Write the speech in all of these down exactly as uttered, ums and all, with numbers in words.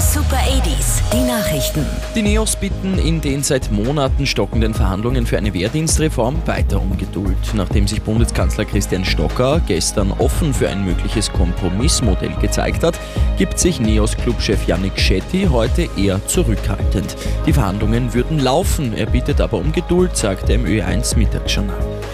Super achtziger, die Nachrichten. Die Neos bitten in den seit Monaten stockenden Verhandlungen für eine Wehrdienstreform weiter um Geduld. Nachdem sich Bundeskanzler Christian Stocker gestern offen für ein mögliches Kompromissmodell gezeigt hat, gibt sich Neos-Clubchef Yannick Shetty heute eher zurückhaltend. Die Verhandlungen würden laufen, er bittet aber um Geduld, sagt er im Ö eins Mittagsjournal.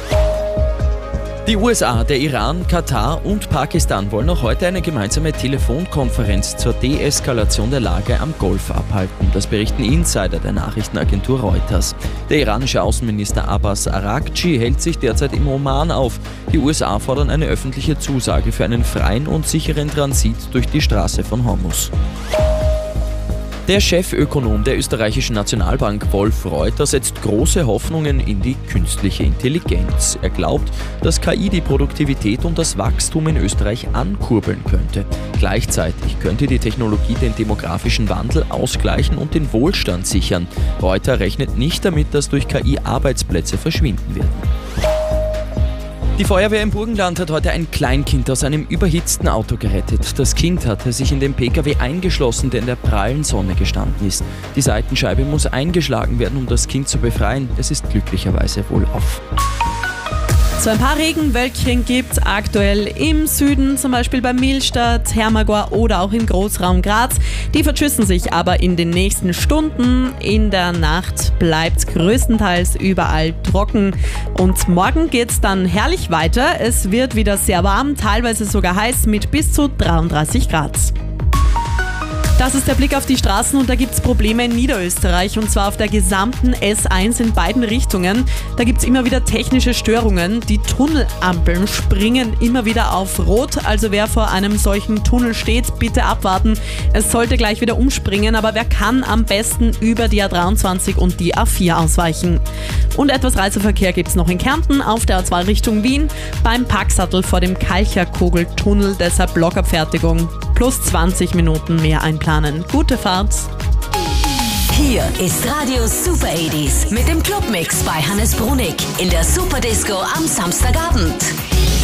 Die U S A, der Iran, Katar und Pakistan wollen noch heute eine gemeinsame Telefonkonferenz zur Deeskalation der Lage am Golf abhalten. Das berichten Insider der Nachrichtenagentur Reuters. Der iranische Außenminister Abbas Araghchi hält sich derzeit im Oman auf. Die U S A fordern eine öffentliche Zusage für einen freien und sicheren Transit durch die Straße von Hormuz. Der Chefökonom der österreichischen Nationalbank Wolf Reuter setzt große Hoffnungen in die künstliche Intelligenz. Er glaubt, dass K I die Produktivität und das Wachstum in Österreich ankurbeln könnte. Gleichzeitig könnte die Technologie den demografischen Wandel ausgleichen und den Wohlstand sichern. Reuter rechnet nicht damit, dass durch K I Arbeitsplätze verschwinden werden. Die Feuerwehr im Burgenland hat heute ein Kleinkind aus einem überhitzten Auto gerettet. Das Kind hatte sich in den P K W eingeschlossen, der in der prallen Sonne gestanden ist. Die Seitenscheibe muss eingeschlagen werden, um das Kind zu befreien. Es ist glücklicherweise wohlauf. So ein paar Regenwölkchen gibt es aktuell im Süden, zum Beispiel bei Millstatt, Hermagor oder auch im Großraum Graz. Die verschüssen sich aber in den nächsten Stunden. In der Nacht bleibt es größtenteils überall trocken. Und morgen geht es dann herrlich weiter. Es wird wieder sehr warm, teilweise sogar heiß mit bis zu dreiunddreißig Grad. Das ist der Blick auf die Straßen und da gibt es Probleme in Niederösterreich und zwar auf der gesamten S eins in beiden Richtungen. Da gibt es immer wieder technische Störungen. Die Tunnelampeln springen immer wieder auf Rot, also wer vor einem solchen Tunnel steht, bitte abwarten. Es sollte gleich wieder umspringen, aber wer kann am besten über die A dreiundzwanzig und die A vier ausweichen. Und etwas Reiseverkehr gibt es noch in Kärnten auf der A zwei Richtung Wien beim Packsattel vor dem Kalcherkogeltunnel, deshalb Blockabfertigung. Plus zwanzig Minuten mehr einplanen. Gute Fahrt! Hier ist Radio Super achtziger mit dem Clubmix bei Hannes Brunig in der Superdisco am Samstagabend.